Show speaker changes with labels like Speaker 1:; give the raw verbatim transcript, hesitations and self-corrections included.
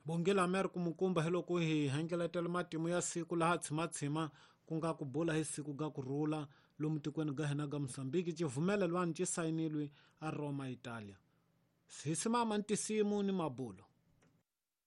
Speaker 1: bonge la Amerika mukumba helo ku hi hengeletela matimu ya siku laha tshimatshima ku nga ku bula hi siku ga ku rhula lomu tikweni ga hina ga Mosambiki civumelelwani ci sayinilwe a Roma, Italia. Sisimama ntisimu ni mabulo.